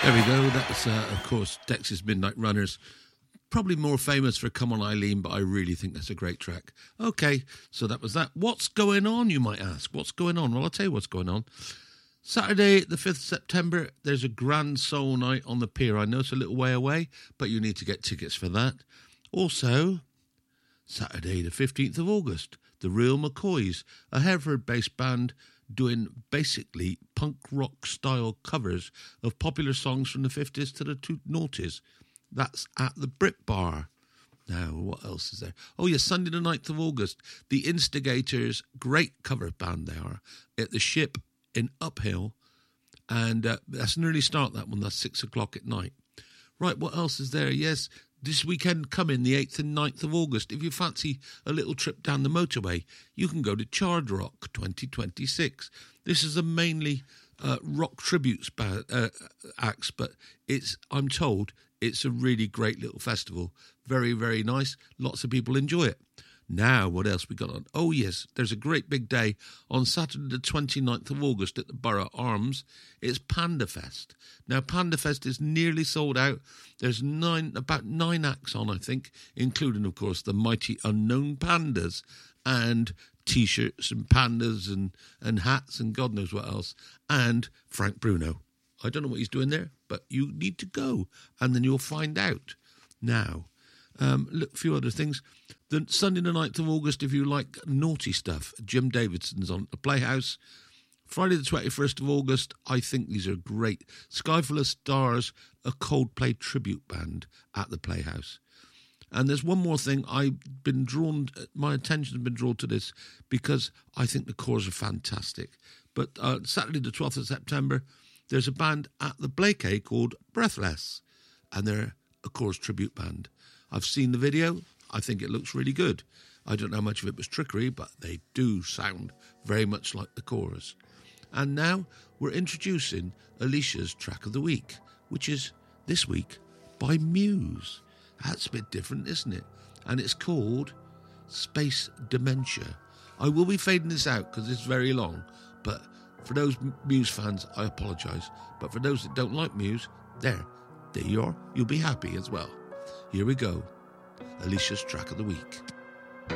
There we go. That's, of course, Dexys Midnight Runners. Probably more famous for Come On Eileen, but I really think that's a great track. Okay, so that was that. What's going on, you might ask? What's going on? Well, I'll tell you what's going on. Saturday, the 5th of September, there's a Grand Soul Night on the pier. I know it's a little way away, but you need to get tickets for that. Also, Saturday, the 15th of August, the Real McCoys, a Hereford-based band doing basically punk rock style covers of popular songs from the 50s to the noughties. That's at the Brit Bar. Now, what else is there? Oh, yes, Sunday the 9th of August, the Instigators, great cover band they are, at the Ship in Uphill. And that's an early start, that one. That's 6 o'clock at night. Right, what else is there? Yes, this weekend coming, the 8th and 9th of August, if you fancy a little trip down the motorway, you can go to Charred Rock 2026. This is a mainly rock tributes acts, but I'm told it's a really great little festival. Very, very nice. Lots of people enjoy it. Now, what else we got on? Oh, yes, there's a great big day on Saturday the 29th of August at the Borough Arms. It's Panda Fest. Now, Panda Fest is nearly sold out. There's about nine acts on, I think, including, of course, the mighty Unknown Pandas and T-shirts and pandas and hats and God knows what else. And Frank Bruno. I don't know what he's doing there, but you need to go, and then you'll find out. Now, look, a few other things. The Sunday the 9th of August, if you like naughty stuff, Jim Davidson's on at the Playhouse. Friday the 21st of August, I think these are great. Sky Full of Stars, a Coldplay tribute band at the Playhouse. And there's one more thing. My attention has been drawn to this because I think the Corrs are fantastic. But Saturday the 12th of September, there's a band at the Blakey called Breathless, and they're a Corrs tribute band. I've seen the video. I think it looks really good. I don't know how much of it was trickery, but they do sound very much like the Corrs. And now we're introducing Alicia's track of the week, which is this week by Muse. That's a bit different, isn't it? And it's called Space Dementia. I will be fading this out because it's very long, but for those Muse fans, I apologise. But for those that don't like Muse, there you are. You'll be happy as well. Here we go. Alicia's track of the week.